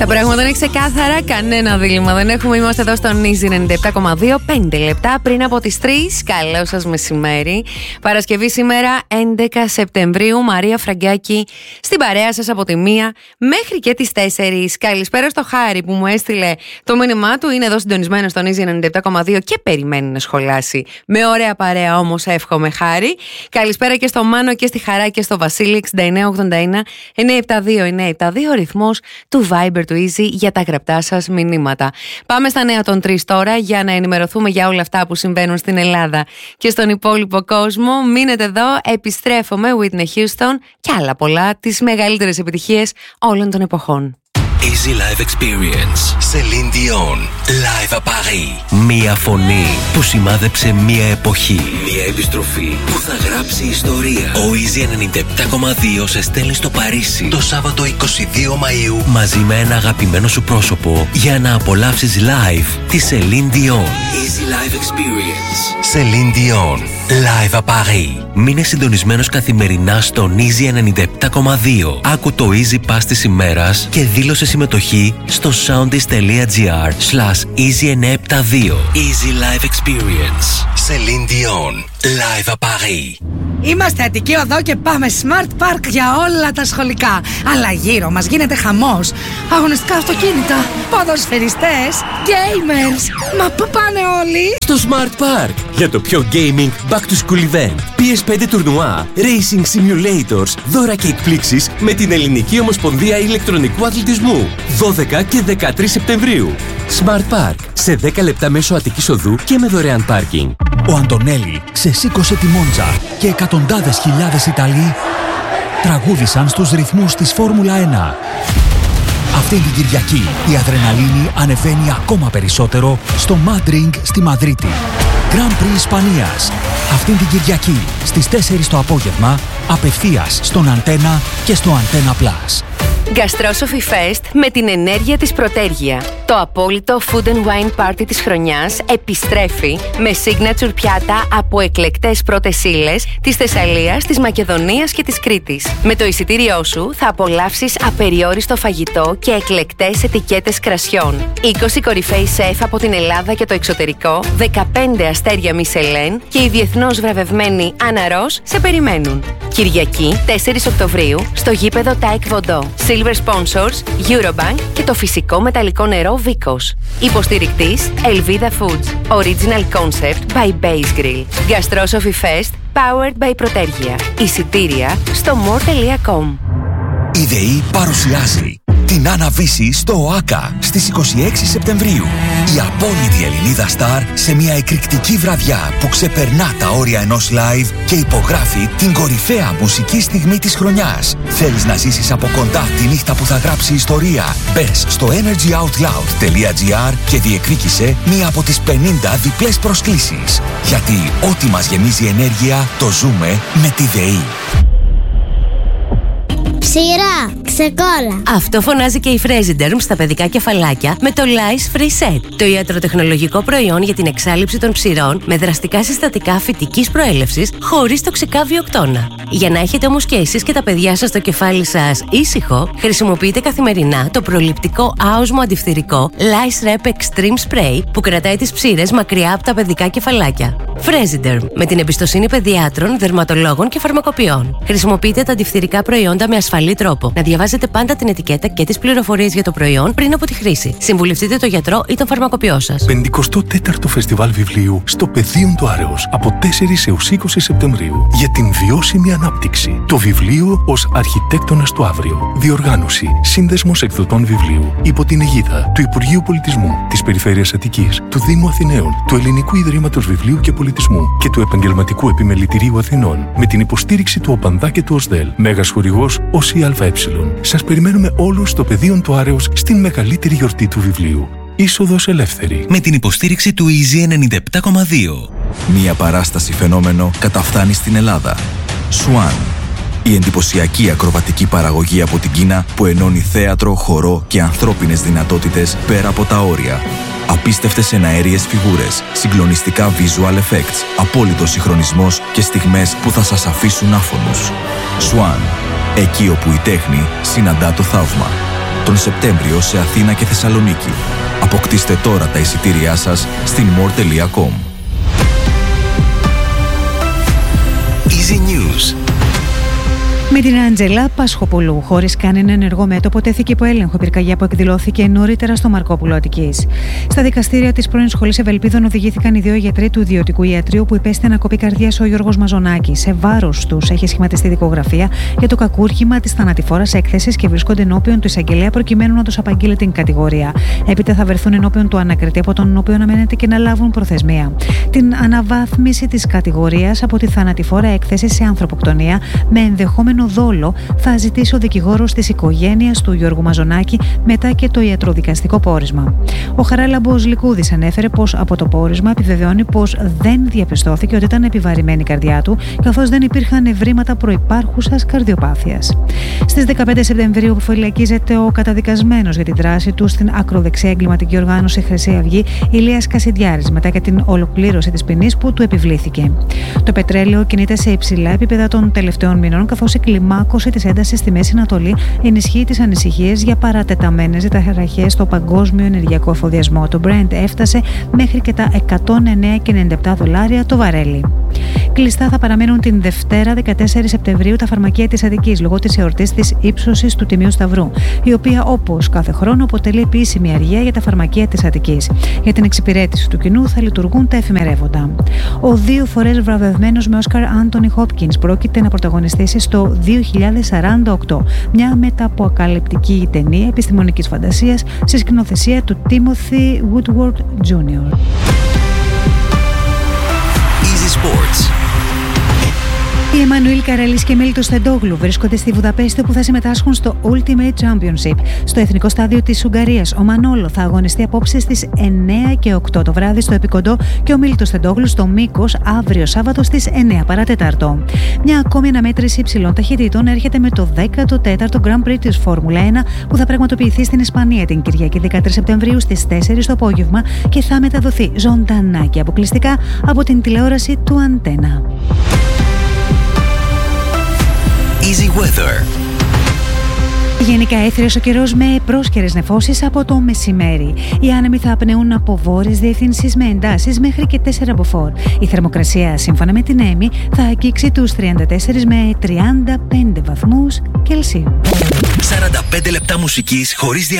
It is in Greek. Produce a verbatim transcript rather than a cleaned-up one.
Τα πράγματα είναι ξεκάθαρα, κανένα δίλημμα δεν έχουμε. Είμαστε εδώ στον Easy ενενήντα επτά κόμμα δύο, πέντε λεπτά πριν από τις τρεις. Καλό σας μεσημέρι. Παρασκευή σήμερα, έντεκα Σεπτεμβρίου. Μαρία Φραγκιάκη στην παρέα σας από τη μία μέχρι και τις τέσσερις. Καλησπέρα στο Χάρη που μου έστειλε το μήνυμά του. Είναι εδώ συντονισμένο στον Easy ενενήντα επτά κόμμα δύο και περιμένει να σχολάσει. Με ωραία παρέα όμως, εύχομαι, Χάρη. Καλησπέρα και στο Μάνο και στη Χαρά και στο Βασίλη. Εξήντα εννέα ογδόντα ένα εννιακόσια εβδομήντα δύο εννιακόσια εβδομήντα δύο, ο ρυθμός του Viber του Easy για τα γραπτά σας μηνύματα. Πάμε στα νέα των τρεις τώρα για να ενημερωθούμε για όλα αυτά που συμβαίνουν στην Ελλάδα και στον υπόλοιπο κόσμο. Μείνετε εδώ, επιστρέφομαι, Whitney Houston και άλλα πολλά, τις μεγαλύτερες επιτυχίες όλων των εποχών. Easy Live Experience. Celine Dion. Live à Paris. Μία φωνή που σημάδεψε μία εποχή. Μία επιστροφή που θα γράψει ιστορία. Ο Easy ενενήντα επτά κόμμα δύο σε στέλνει στο Παρίσι το Σάββατο είκοσι δύο Μαΐου μαζί με ένα αγαπημένο σου πρόσωπο για να απολαύσεις live τη Celine Dion. Easy Live Experience. Celine Dion. Live à Paris. Μείνε συντονισμένος καθημερινά στον Easy ενενήντα επτά κόμμα δύο. Άκου το Easy Pass της ημέρας και δήλωσε συμμετοχή στο soundis.gr slash easy εννιακόσια εβδομήντα δύο. Easy Live Experience. Celine Dion. Live à Paris. Είμαστε Αττική Οδό και πάμε Smart Park για όλα τα σχολικά. Αλλά γύρω μας γίνεται χαμός. Αγωνιστικά αυτοκίνητα, ποδοσφαιριστές, gamers. Μα πού πάνε όλοι? Στο Smart Park για το πιο gaming back to school event. πι ες φάιβ τουρνουά, racing simulators, δώρα και εκπλήξεις με την Ελληνική Ομοσπονδία Ηλεκτρονικού Αθλητισμού. δώδεκα και δεκατρείς Σεπτεμβρίου. Smart Park, σε δέκα λεπτά μέσω Αττικής Οδού και με δωρεάν πάρκινγκ. Ο Αντωνέλη ξεσήκωσε τη Μόντζα και εκατοντάδες χιλιάδες Ιταλοί τραγούδισαν στους ρυθμούς της Φόρμουλα ένα. Αυτή την Κυριακή η αδρεναλίνη ανεβαίνει ακόμα περισσότερο στο Mad Ring στη Μαδρίτη. Grand Prix Ισπανίας. Αυτή την Κυριακή στις τέσσερις το απόγευμα απευθείας στον Αντένα και στο Antenna Plus. Gastrosophy Fest με την ενέργεια της Πρωτέργεια. Το απόλυτο food and wine party της χρονιάς επιστρέφει με signature πιάτα από εκλεκτές πρώτες ύλες της Θεσσαλίας, της Μακεδονίας και της Κρήτης. Με το εισιτήριό σου θα απολαύσεις απεριόριστο φαγητό και εκλεκτές ετικέτες κρασιών. είκοσι κορυφαίοι σεφ από την Ελλάδα και το εξωτερικό, δεκαπέντε αστέρια Μισελέν και η διεθνώς βραβευμένη Άννα Ρος σε περιμένουν. Κυριακή, τέσσερις Οκτωβρίου, στο γήπεδο Τάικ Βοντό. Silver Sponsors, Eurobank και το φυσικό μεταλλικό νερό Βίκος. Υποστηρικτής Elvida Foods. Original Concept by Base Grill. Gastrosophy Fest, powered by Πρωτέργεια. Εισιτήρια στο more τελεία com. Η ΔΕΗ παρουσιάζει την Άννα-Βύση στο ΟΑΚΑ στις είκοσι έξι Σεπτεμβρίου. Η απόλυτη Ελληνίδα Σταρ σε μια εκρηκτική βραδιά που ξεπερνά τα όρια ενός live και υπογράφει την κορυφαία μουσική στιγμή της χρονιάς. Θέλεις να ζήσεις από κοντά τη νύχτα που θα γράψει ιστορία? Μπες στο energy out loud τελεία gr και διεκδίκησε μία από τις πενήντα διπλές προσκλήσεις. Γιατί ό,τι μας γεμίζει ενέργεια το ζούμε με τη ΔΕΗ. Σειρά, ξεκόλα. Αυτό φωνάζει και η Fresiderm στα παιδικά κεφαλάκια με το Lice Free Set. Το ιατροτεχνολογικό προϊόν για την εξάλειψη των ψηρών με δραστικά συστατικά φυτικής προέλευσης χωρίς τοξικά βιοκτώνα. Για να έχετε όμως και εσείς και τα παιδιά σας το κεφάλι σας ήσυχο, χρησιμοποιείτε καθημερινά το προληπτικό άοσμο αντιφθυρικό Lice Rep Extreme Spray που κρατάει τις ψήρες μακριά από τα παιδικά κεφαλάκια. Fresiderm, με την εμπιστοσύνη παιδιάτρων, δερματολόγων και φαρμακοποιών. Χρησιμοποιείτε τα αντιφθυρικά προϊόντα με ασφαλή τρόπο. Να διαβάζετε πάντα την ετικέτα και τις πληροφορίες για το προϊόν πριν από τη χρήση. Συμβουλευτείτε τον γιατρό ή τον φαρμακοποιό σας. πενηκοστό τέταρτο Φεστιβάλ Βιβλίου στο Πεδίον του Άρεως από τέσσερις έως είκοσι Σεπτεμβρίου για την βιώσιμη ανάπτυξη. Το βιβλίο ως αρχιτέκτονας του αύριο. Διοργάνωση Σύνδεσμος Εκδοτών Βιβλίου υπό την αιγίδα του Υπουργείου Πολιτισμού, της Περιφέρειας Αττικής, του Δήμου Αθηναίων, του Ελληνικού Ιδρύματος Βιβλίου και Πολιτισμού και του Επαγγελματικού Επιμελητηρίου Αθηνών με την υποστήριξη του ΟΠΑΝΔΑ και του ΟΣΔΕΛ. Μέγας χορηγός ΟΣΙΑΕ. Σας περιμένουμε όλους στο Πεδίον του Άρεως στην μεγαλύτερη γιορτή του βιβλίου. Είσοδος ελεύθερη. Με την υποστήριξη του Easy ενενήντα επτά κόμμα δύο. Μία παράσταση φαινόμενο καταφθάνει στην Ελλάδα. Swan. Η εντυπωσιακή ακροβατική παραγωγή από την Κίνα που ενώνει θέατρο, χορό και ανθρώπινες δυνατότητες πέρα από τα όρια. Απίστευτες εναέριες φιγούρες, συγκλονιστικά visual effects, απόλυτος συγχρονισμός και στιγμές που θα σας αφήσουν άφωνους. Swan. Εκεί όπου η τέχνη συναντά το θαύμα. τον Σεπτέμβριο σε Αθήνα και Θεσσαλονίκη. Αποκτήστε τώρα τα εισιτήριά σας στην more τελεία com. Easy News. Με την Άντζελα Πασχοπούλου, χωρίς κανένα ενεργό μέτωπο, τέθηκε υπό έλεγχο η πυρκαγιά που εκδηλώθηκε νωρίτερα στο Μαρκόπουλο Αττικής. Στα δικαστήρια της πρώην Σχολής Ευελπίδων οδηγήθηκαν οι δύο γιατροί του ιδιωτικού ιατρείου που υπέστη ανακοπή καρδιάς ο Γιώργος Μαζονάκης. Σε βάρος τους έχει σχηματιστεί δικογραφία για το κακούργημα της θανατηφόρας έκθεσης και βρίσκονται ενώπιον του εισαγγελέα προκειμένου να τους απαγγείλει την κατηγορία. Έπειτα θα βρεθούν ενώπιον του ανακριτή, από τον οποίο αναμένεται και να λάβουν προθεσμία. Την αναβάθμιση της κατηγορίας από τη θανατηφόρα έκθεση σε ανθρωποκτονία με ενδεχόμενο δόλο θα ζητήσει ο δικηγόρος της οικογένειας του Γιώργου Μαζονάκη μετά και το ιατροδικαστικό πόρισμα. Ο Χαράλαμπος Λικούδης ανέφερε πως από το πόρισμα επιβεβαιώνει πως δεν διαπιστώθηκε ότι ήταν επιβαρημένη η καρδιά του, καθώς δεν υπήρχαν ευρήματα προϋπάρχουσας καρδιοπάθειας. Στις δεκαπέντε Σεπτεμβρίου φυλακίζεται ο καταδικασμένος για τη δράση του στην ακροδεξιά εγκληματική οργάνωση Χρυσή Αυγή, Ηλίας Κασιντιάρης, μετά και την ολοκλήρωση της ποινής που του επιβλήθηκε. Το πετρέλαιο κινείται σε υψηλά επίπεδα των τελευταίων μηνών, καθώς η κλιμάκωση της έντασης στη Μέση Ανατολή ενισχύει τις ανησυχίες για παρατεταμένες διαταραχές στο παγκόσμιο ενεργειακό εφοδιασμό. Το Brent έφτασε μέχρι και τα εκατόν εννέα κόμμα ενενήντα επτά δολάρια το βαρέλι. Κλειστά θα παραμένουν την Δευτέρα δεκατέσσερις Σεπτεμβρίου τα φαρμακεία της Αττικής λόγω της εορτής της ύψωσης του Τιμίου Σταυρού, η οποία όπως κάθε χρόνο αποτελεί επίσημη αργία για τα φαρμακεία της Αττικής. Για την εξυπηρέτηση του κοινού θα λειτουργούν τα εφημερεύοντα. Ο δύο φορές βραβευμένος με Όσκαρ Άντονι Χόπκινς πρόκειται να πρωταγωνιστήσει στο δύο χιλιάδες σαράντα οκτώ, μια μεταποκαλυπτική ταινία επιστημονικής φαντασίας σε σκηνοθεσία του Τίμοθι Woodward τζούνιορ. Easy Sports. Οι Εμμανουήλ Καραλής και Μίλτος Θεντόγλου βρίσκονται στη Βουδαπέστη, που θα συμμετάσχουν στο Ultimate Championship. Στο εθνικό στάδιο της Ουγγαρίας, ο Μανόλο θα αγωνιστεί απόψε στις εννέα και οκτώ το βράδυ στο Επικοντό και ο Μίλτος Θεντόγλου στο Μήκος αύριο Σάββατο στις εννέα παρά τέταρτο. Μια ακόμη αναμέτρηση υψηλών ταχυτήτων έρχεται με το δέκατο τέταρτο Grand Prix της Φόρμουλα ένα, που θα πραγματοποιηθεί στην Ισπανία την Κυριακή δεκατρείς Σεπτεμβρίου στις τέσσερις το απόγευμα και θα μεταδοθεί ζωντανά και αποκλειστικά από την τηλεόραση του Αντένα. Easy Weather. Γενικά έθριος ο καιρός με πρόσκαιρες νεφώσεις από το μεσημέρι. Οι άνεμοι θα απνέουν από βόρειες διευθύνσεις με εντάσεις μέχρι και τέσσερα μποφόρ. Η θερμοκρασία, σύμφωνα με την ΕΜΗ, θα αγγίξει τους τριάντα τέσσερα με τριάντα πέντε βαθμούς Κελσίου. σαράντα πέντε λεπτά μουσικής χωρίς